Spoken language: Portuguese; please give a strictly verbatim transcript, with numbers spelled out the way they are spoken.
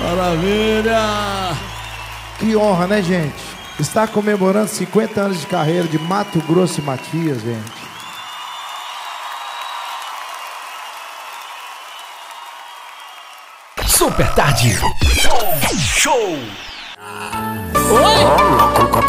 Maravilha! Que honra, né, gente? Está comemorando cinquenta anos de carreira de Mato Grosso e Matias, gente. Super Tarde Show! Oi!